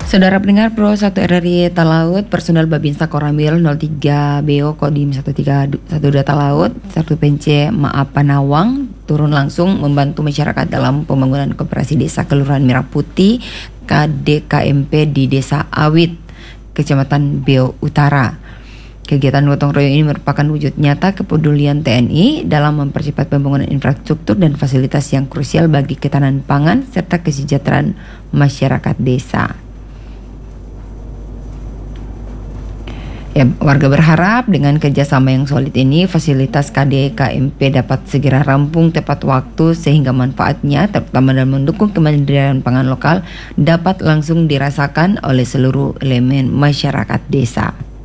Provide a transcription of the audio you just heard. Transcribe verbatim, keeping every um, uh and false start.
Saudara pendengar Pro satu R R I Talaut, personel Babinsa Koramil nol tiga B O Kodim satu tiga satu dua Talaut, satu P N C Maap Panawang turun langsung membantu masyarakat dalam pembangunan koperasi desa Kelurahan Merah Putih K D K M P di Desa Awit, Kecamatan Beo Utara. Kegiatan gotong royong ini merupakan wujud nyata kepedulian T N I dalam mempercepat pembangunan infrastruktur dan fasilitas yang krusial bagi ketahanan pangan serta kesejahteraan masyarakat desa. Ya, warga berharap dengan kerjasama yang solid ini fasilitas K D K M P dapat segera rampung tepat waktu sehingga manfaatnya terutama dalam mendukung kemandirian pangan lokal dapat langsung dirasakan oleh seluruh elemen masyarakat desa.